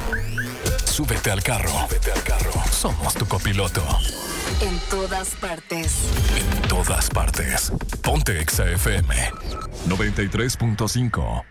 Súbete al carro. Somos tu copiloto. En todas partes. En todas partes. Ponte Exa FM 93.5.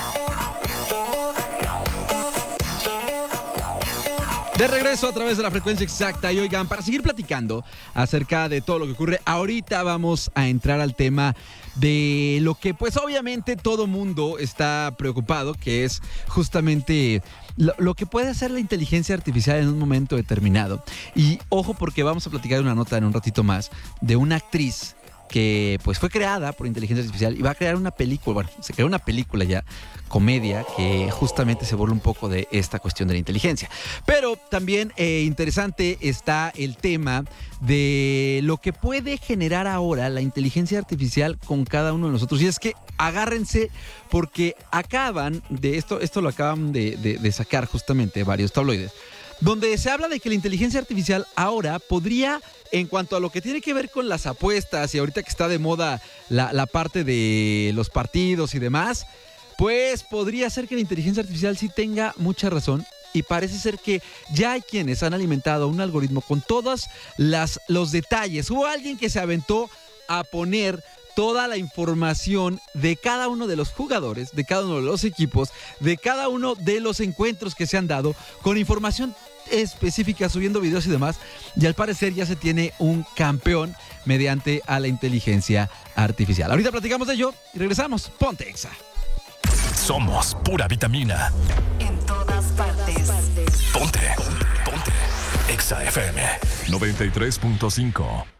De regreso a través de la frecuencia exacta. Y oigan, para seguir platicando acerca de todo lo que ocurre, ahorita vamos a entrar al tema de lo que pues obviamente todo mundo está preocupado, que es justamente lo que puede hacer la inteligencia artificial en un momento determinado. Y ojo, porque vamos a platicar una nota en un ratito más de una actriz que pues fue creada por inteligencia artificial y va a crear una película, bueno, se creó una película ya, comedia, que justamente se burla un poco de esta cuestión de la inteligencia. Pero también interesante está el tema de lo que puede generar ahora la inteligencia artificial con cada uno de nosotros. Y es que agárrense, porque acaban de esto lo acaban de sacar justamente varios tabloides, donde se habla de que la inteligencia artificial ahora podría, en cuanto a lo que tiene que ver con las apuestas y ahorita que está de moda la parte de los partidos y demás, pues podría ser que la inteligencia artificial sí tenga mucha razón. Y parece ser que ya hay quienes han alimentado un algoritmo con todos los detalles. Hubo alguien que se aventó a poner toda la información de cada uno de los jugadores, de cada uno de los equipos, de cada uno de los encuentros que se han dado, con información específica, subiendo videos y demás. Y al parecer ya se tiene un campeón mediante a la inteligencia artificial. Ahorita platicamos de ello y regresamos. Ponte Exa. Somos pura vitamina. En todas partes. Ponte Exa FM 93.5.